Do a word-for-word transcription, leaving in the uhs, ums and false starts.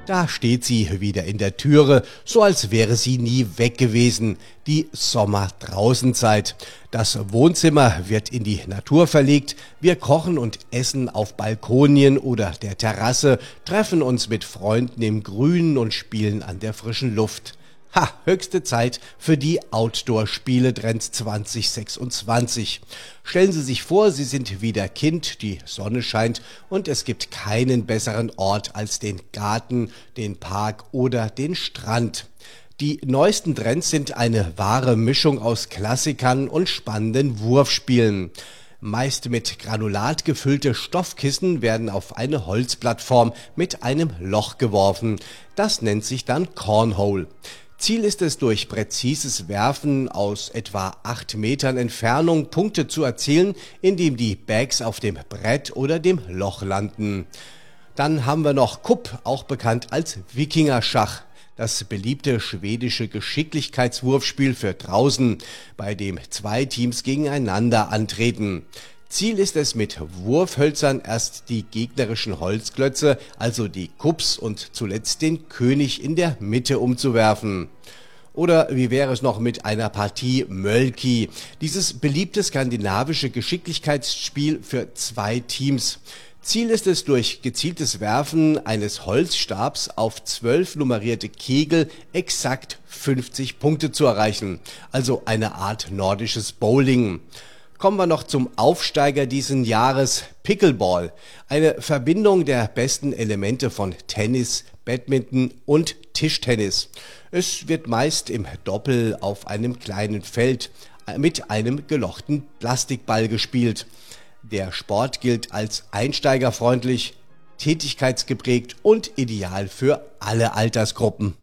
Da steht sie wieder in der Türe, so als wäre sie nie weg gewesen. Die Sommer-Draußenzeit. Das Wohnzimmer wird in die Natur verlegt. Wir kochen und essen auf Balkonien oder der Terrasse, treffen uns mit Freunden im Grünen und spielen an der frischen Luft. Ha, höchste Zeit für die Outdoor-Spiele-Trends zwanzig sechsundzwanzig. Stellen Sie sich vor, Sie sind wieder Kind, die Sonne scheint und es gibt keinen besseren Ort als den Garten, den Park oder den Strand. Die neuesten Trends sind eine wahre Mischung aus Klassikern und spannenden Wurfspielen. Meist mit Granulat gefüllte Stoffkissen werden auf eine Holzplattform mit einem Loch geworfen. Das nennt sich dann Cornhole. Ziel ist es, durch präzises Werfen aus etwa acht Metern Entfernung Punkte zu erzielen, indem die Bags auf dem Brett oder dem Loch landen. Dann haben wir noch Kupp, auch bekannt als Wikingerschach. Das beliebte schwedische Geschicklichkeitswurfspiel für draußen, bei dem zwei Teams gegeneinander antreten. Ziel ist es, mit Wurfhölzern erst die gegnerischen Holzklötze, also die Kupps und zuletzt den König in der Mitte umzuwerfen. Oder wie wäre es noch mit einer Partie Mölki? Dieses beliebte skandinavische Geschicklichkeitsspiel für zwei Teams. Ziel ist es, durch gezieltes Werfen eines Holzstabs auf zwölf nummerierte Kegel exakt fünfzig Punkte zu erreichen. Also eine Art nordisches Bowling. Kommen wir noch zum Aufsteiger diesen Jahres, Pickleball. Eine Verbindung der besten Elemente von Tennis, Badminton und Tischtennis. Es wird meist im Doppel auf einem kleinen Feld mit einem gelochten Plastikball gespielt. Der Sport gilt als einsteigerfreundlich, tätigkeitsgeprägt und ideal für alle Altersgruppen.